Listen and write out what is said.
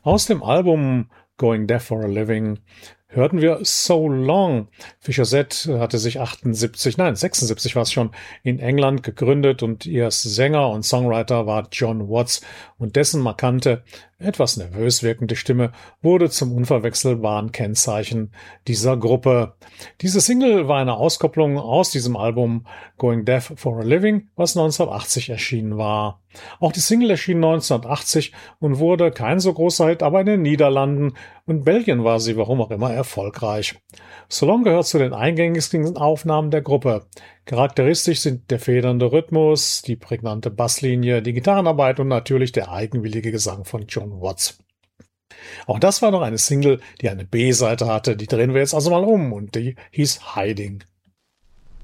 Aus dem Album Going Deaf for a Living hörten wir So Long. Fischer Z hatte sich 76 war es schon, in England gegründet und ihr Sänger und Songwriter war John Watts und dessen markante, etwas nervös wirkende Stimme wurde zum unverwechselbaren Kennzeichen dieser Gruppe. Diese Single war eine Auskopplung aus diesem Album Going Deaf for a Living, was 1980 erschienen war. Auch die Single erschien 1980 und wurde kein so großer Hit, aber in den Niederlanden und Belgien war sie, warum auch immer, erfolgreich. So Long gehört zu den eingängigsten Aufnahmen der Gruppe. Charakteristisch sind der federnde Rhythmus, die prägnante Basslinie, die Gitarrenarbeit und natürlich der eigenwillige Gesang von John Watts. Auch das war noch eine Single, die eine B-Seite hatte. Die drehen wir jetzt also mal um und die hieß Hiding.